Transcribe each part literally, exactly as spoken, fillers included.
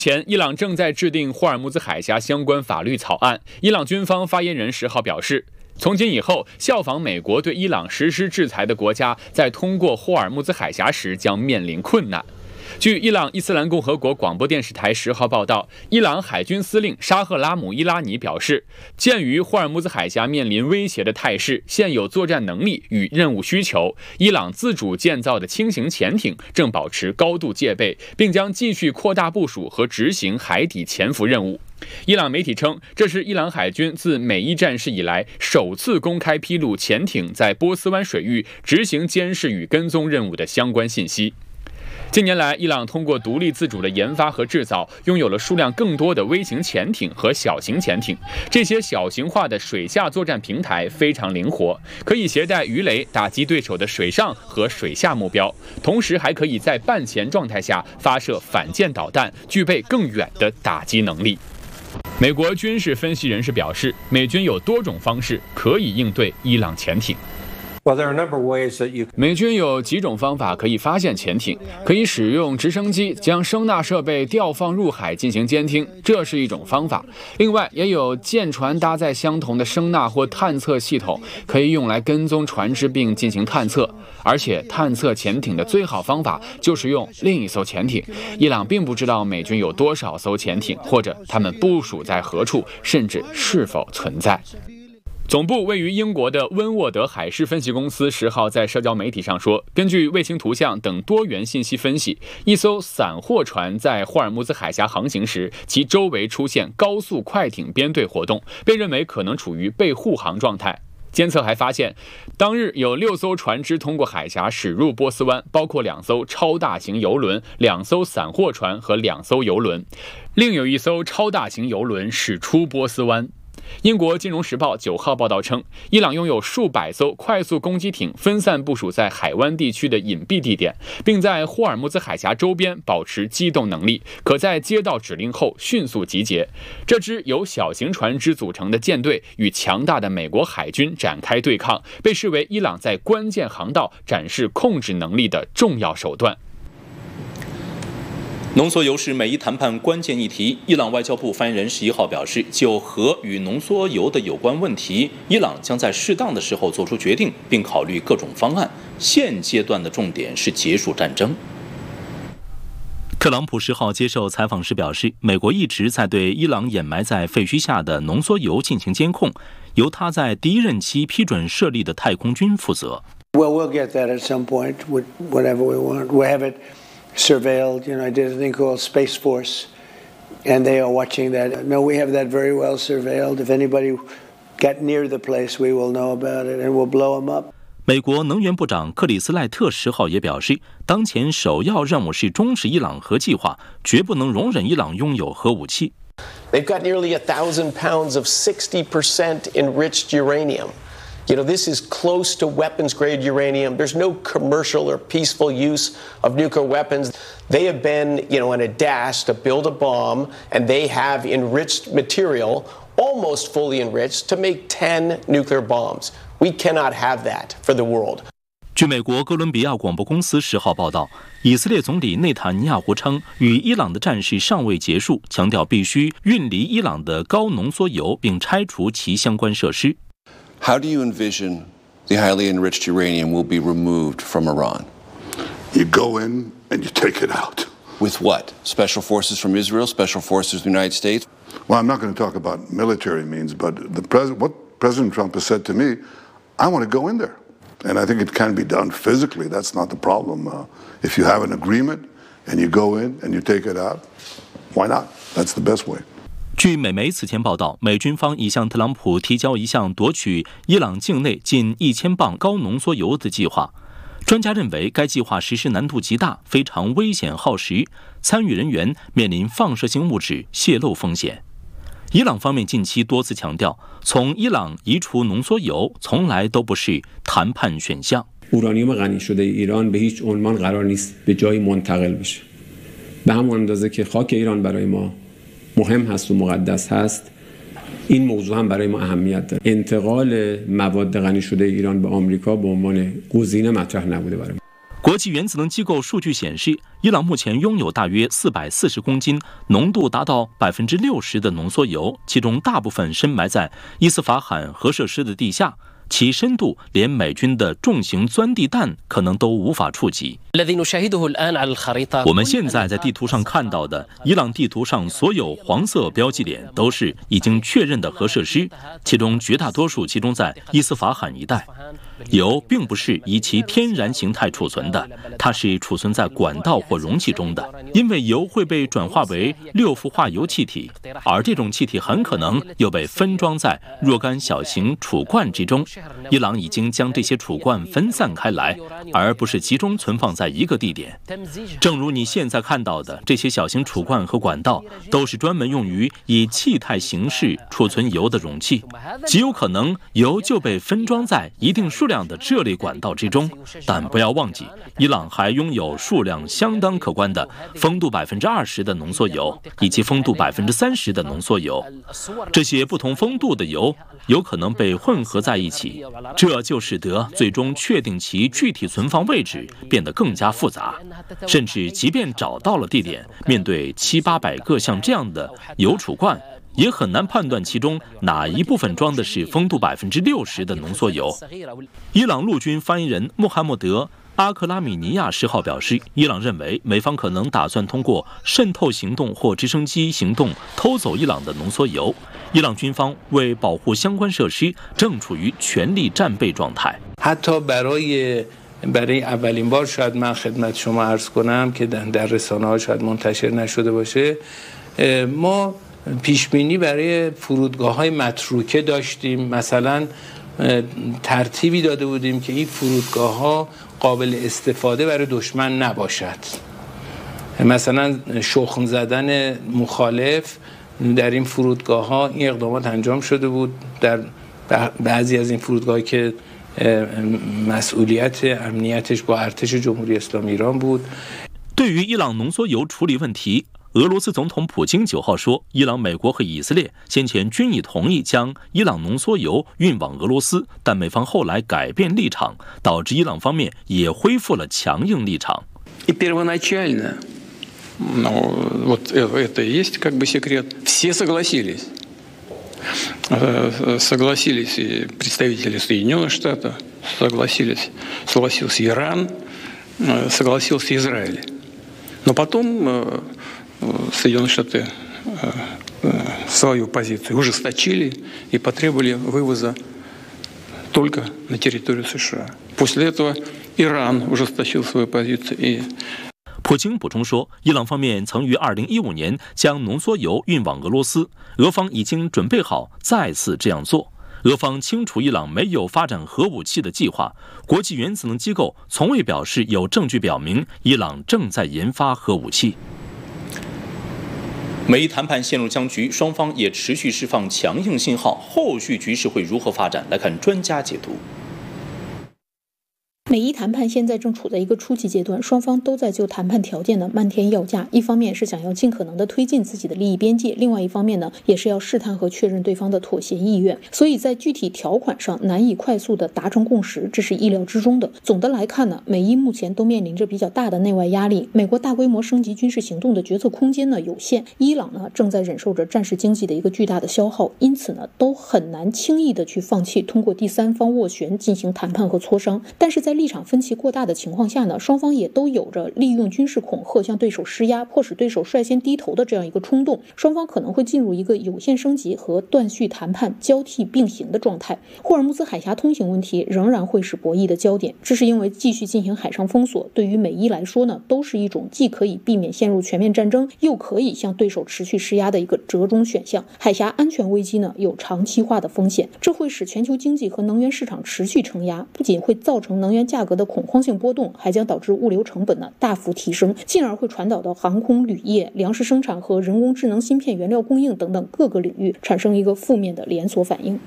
前，伊朗正在制定霍尔木兹海峡相关法律草案。伊朗军方发言人十号表示，从今以后，效仿美国对伊朗实施制裁的国家，在通过霍尔木兹海峡时将面临困难。据伊朗伊斯兰共和国广播电视台十号报道，伊朗海军司令沙赫拉姆伊拉尼表示，鉴于霍尔木兹海峡面临威胁的态势、现有作战能力与任务需求，伊朗自主建造的轻型潜艇正保持高度戒备，并将继续扩大部署和执行海底潜伏任务。伊朗媒体称，这是伊朗海军自美伊战事以来首次公开披露潜艇在波斯湾水域执行监视与跟踪任务的相关信息。近年来，伊朗通过独立自主的研发和制造，拥有了数量更多的微型潜艇和小型潜艇。这些小型化的水下作战平台非常灵活，可以携带鱼雷打击对手的水上和水下目标，同时还可以在半潜状态下发射反舰导弹，具备更远的打击能力。美国军事分析人士表示，美军有多种方式可以应对伊朗潜艇。 Well, there are a number of ways that you... 美军有几种方法可以发现潜艇，可以使用直升机将声纳设备调放入海进行监听，这是一种方法。另外，也有舰船搭载相同的声纳或探测系统，可以用来跟踪船只并进行探测。而且，探测潜艇的最好方法就是用另一艘潜艇。伊朗并不知道美军有多少艘潜艇，或者他们部署在何处，甚至是否存在。总部位于英国的温沃德海事分析公司十号在社交媒体上说，根据卫星图像等多元信息分析，一艘散货船在霍尔木兹海峡航行时，其周围出现高速快艇编队活动，被认为可能处于被护航状态。监测还发现，当日有六艘船只通过海峡驶入波斯湾，包括两艘超大型油轮、两艘散货船和两艘油轮，另有一艘超大型油轮驶出波斯湾。英国金融时报九号报道称，伊朗拥有数百艘快速攻击艇分散部署在海湾地区的隐蔽地点，并在霍尔木兹海峡周边保持机动能力，可在接到指令后迅速集结。这支由小型船只组成的舰队与强大的美国海军展开对抗，被视为伊朗在关键航道展示控制能力的重要手段。 浓缩铀是美伊谈判关键议题。伊朗外交部发言人十一号表示，就核与浓缩铀的有关问题，伊朗将在适当的时候做出决定，并考虑各种方案。现阶段的重点是结束战争。 特朗普十号接受采访时表示，美国一直在对伊朗掩埋在废墟下的浓缩铀进行监控，由他在第一任期批准设立的太空军负责。 Well, we'll get that at some point, whatever we want. We have it surveilled. You know, I did a thing called Space Force, and they are watching that. No, we have that very well surveilled. If anybody get near the place, we will know about it, and we'll blow them up. 美国能源部长克里斯赖特十号也表示，当前首要任务是终止伊朗核计划，绝不能容忍伊朗拥有核武器。 They've got nearly a thousand pounds of sixty percent enriched uranium. You know, this is close to weapons-grade uranium. There's no commercial or peaceful use of nuclear weapons. They have been, you know, in a dash to build a bomb, and they have enriched material, almost fully enriched, to make ten nuclear bombs. We cannot have that for the world. 据美国哥伦比亚广播公司十号报道，以色列总理内塔尼亚胡称，与伊朗的战事尚未结束，强调必须运离伊朗的高浓缩铀，并拆除其相关设施。 How do you envision the highly enriched uranium will be removed from Iran? You go in and you take it out. With what? Special forces from Israel? Special forces from the United States? Well, I'm not going to talk about military means, but the pres- what President Trump has said to me, I want to go in there. And I think it can be done physically. That's not the problem. Uh, if you have an agreement and you go in and you take it out, why not? That's the best way. 据美媒此前报道，美军方已向特朗普提交一项夺取伊朗境内近一千磅高浓缩铀的计划。专家认为，该计划实施难度极大，非常危险耗时，参与人员面临放射性物质泄漏风险。伊朗方面近期多次强调，从伊朗移除浓缩铀从来都不是谈判选项。 اورانیوم غنی شده ایران به هیچ عنوان قرار نیست به جایی منتقل بشه. به همون اندازه که خاک ایران برای ما مهم هست و مقدس هست، این موضوع هم برای ما اهمیت داره. انتقال مواد غنی شده ایران به آمریکا به عنوان گزینه مطرح نبوده برای ما. 国际原子能机构数据显示，伊朗目前拥有大约四百四十公斤、浓度达到百分之六十的浓缩铀，其中大部分深埋在伊斯法罕核设施的地下，其深度连美军的重型钻地弹可能都无法触及。我们现在在地图上看到的，伊朗地图上所有黄色标记点都是已经确认的核设施，其中绝大多数集中在伊斯法罕一带。铀并不是以其天然形态储存的，它是储存在管道或容器中的，因为铀会被转化为六氟化铀气体，而这种气体很可能又被分装在若干小型储罐之中。伊朗已经将这些储罐分散开来，而不是集中存放在一个地点。正如你现在看到的，这些小型储罐和管道都是专门用于以气态形式储存铀的容器，极有可能铀就被分装在一定数量的这类管道之中。但不要忘记，伊朗还拥有数量相当可观的风度百分之二十的浓缩铀以及风度百分之三十的浓缩铀。这些不同风度的铀有可能被混合在一起，这就使得最终确定其具体存放位置变得更加复杂。甚至即便找到了地点，面对七八百个像这样的铀储罐，也很难判断其中哪一部分装的是风度百分之六十的浓缩铀。伊朗陆军发言人穆罕默德·阿克拉米尼亚十号表示，伊朗认为美方可能打算通过渗透行动或直升机行动偷走伊朗的浓缩铀。伊朗军方为保护相关设施，正处于全力战备状态。 برای اولین بار شاید من خدمت شما عرض کنم که در رسانه‌ها شاید منتشر نشده باشه ما پیش بینی برای فرودگاه‌های متروکه داشتیم مثلا ترتیبی داده بودیم که این فرودگاه‌ها قابل استفاده برای دشمن نباشد مثلا شخم زدن مخالف در این فرودگاه‌ها این اقدامات انجام شده بود در بعضی از این فرودگاه‌ها که مسئولیت امنیتش با ارتش جمهوری اسلامی ایران بود。 对于伊朗浓缩铀处理问题，俄罗斯总统普京九号说，伊朗、美国和以色列先前均已同意将伊朗浓缩铀运往俄罗斯，但美方后来改变立场，导致伊朗方面也恢复了强硬立场。 И первоначально, ну вот это и есть как бы секрет, все согласились. Согласились и представители Соединенных Штатов, согласились, согласился Иран, согласился Израиль. Но потом Соединенные Штаты свою позицию ужесточили и потребовали вывоза только на территорию США. После этого Иран ужесточил свою позицию и 普京补充说，伊朗方面曾于二零一五年将浓缩铀运往俄罗斯，俄方已经准备好再次这样做。俄方清楚伊朗没有发展核武器的计划，国际原子能机构从未表示有证据表明伊朗正在研发核武器。 美伊谈判陷入僵局，双方也持续释放强硬信号，后续局势会如何发展？来看专家解读。 美伊谈判现在正处在一个初级阶段，双方都在就谈判条件呢漫天要价。一方面是想要尽可能的推进自己的利益边界，另外一方面呢，也是要试探和确认对方的妥协意愿。所以在具体条款上难以快速的达成共识，这是意料之中的。总的来看呢，美伊目前都面临着比较大的内外压力。美国大规模升级军事行动的决策空间呢有限，伊朗呢正在忍受着战事经济的一个巨大的消耗，因此呢都很难轻易的去放弃通过第三方斡旋进行谈判和磋商。但是在立场分歧过大的情况下呢，双方也都有着利用军事恐吓向对手施压，迫使对手率先低头的这样一个冲动。双方可能会进入一个有限升级和断续谈判交替并行的状态。霍尔木兹海峡通行问题仍然会是博弈的焦点，这是因为继续进行海上封锁对于美伊来说呢，都是一种既可以避免陷入全面战争，又可以向对手持续施压的一个折中选项。海峡安全危机呢有长期化的风险，这会使全球经济和能源市场持续承压，不仅会造成能源价格的恐慌性波动，还将导致物流成本呢大幅提升，进而会传导到航空旅业、粮食生产和人工智能芯片原料供应等等各个领域，产生一个负面的连锁反应。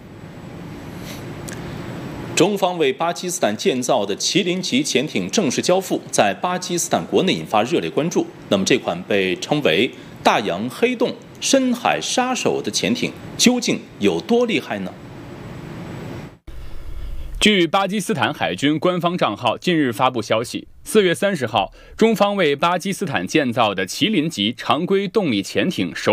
中方为巴基斯坦建造的麒麟级潜艇正式交付，在巴基斯坦国内引发热烈关注。那么这款被称为大洋黑洞深海杀手的潜艇究竟有多厉害呢？ 据巴基斯坦海军官方账号近日发布消息，四月三十号，中方为巴基斯坦建造的麒麟级常规动力潜艇首